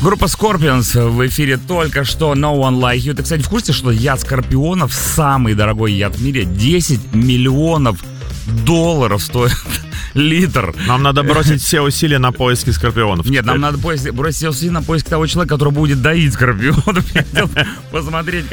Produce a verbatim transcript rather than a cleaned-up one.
Группа Scorpions в эфире только что. No One Like You. Ты, кстати, в курсе, что яд скорпионов, самый дорогой яд в мире, десять миллионов долларов стоит литр. Нам надо бросить все усилия на поиски скорпионов. Нет, нам надо бросить все усилия на поиск того человека, который будет доить скорпионов. Посмотреть,